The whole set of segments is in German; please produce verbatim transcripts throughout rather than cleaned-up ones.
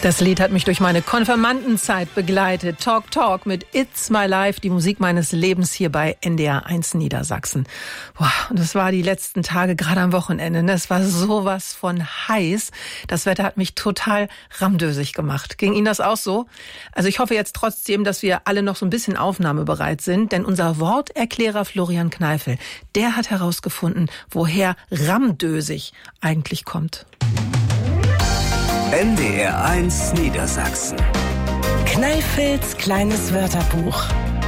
Das Lied hat mich durch meine Konfirmandenzeit begleitet. Talk Talk mit It's My Life, die Musik meines Lebens hier bei N D R eins Niedersachsen. Boah, und es war die letzten Tage, gerade am Wochenende, ne? Es war sowas von heiß. Das Wetter hat mich total ramdösig gemacht. Ging Ihnen das auch so? Also ich hoffe jetzt trotzdem, dass wir alle noch so ein bisschen aufnahmebereit sind, denn unser Worterklärer Florian Kneifel, der hat herausgefunden, woher ramdösig eigentlich kommt. N D R eins Niedersachsen. Kneifels kleines Wörterbuch.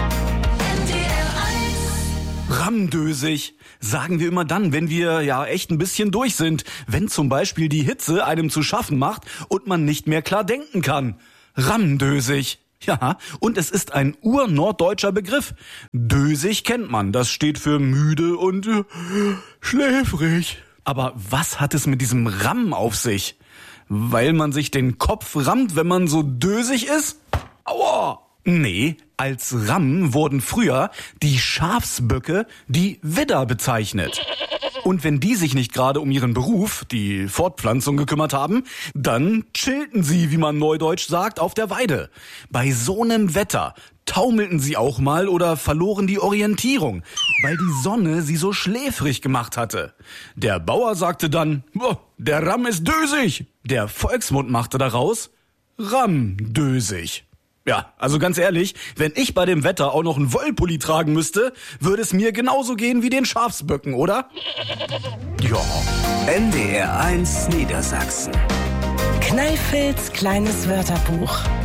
Ramdösig sagen wir immer dann, wenn wir ja echt ein bisschen durch sind. Wenn zum Beispiel die Hitze einem zu schaffen macht und man nicht mehr klar denken kann. Ramdösig. Ja, und es ist ein urnorddeutscher Begriff. Dösig kennt man, das steht für müde und äh, schläfrig. Aber was hat es mit diesem Ram auf sich? Weil man sich den Kopf rammt, wenn man so dösig ist? Aua! Nee, als Ramm wurden früher die Schafsböcke, die Widder, bezeichnet. Und wenn die sich nicht gerade um ihren Beruf, die Fortpflanzung, gekümmert haben, dann chillten sie, wie man neudeutsch sagt, auf der Weide. Bei so einem Wetter taumelten sie auch mal oder verloren die Orientierung, weil die Sonne sie so schläfrig gemacht hatte. Der Bauer sagte dann, oh, der Ramm ist dösig. Der Volksmund machte daraus Ramdösig. Ja, also ganz ehrlich, wenn ich bei dem Wetter auch noch einen Wollpulli tragen müsste, würde es mir genauso gehen wie den Schafsböcken, oder? Ja. N D R eins Niedersachsen. Kneifels kleines Wörterbuch.